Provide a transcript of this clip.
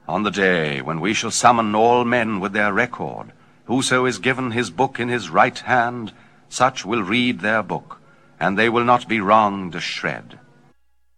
On the day when we shall summon all men with their record, whoso is given his book in his right hand, such will read their book, and they will not be wronged a shred.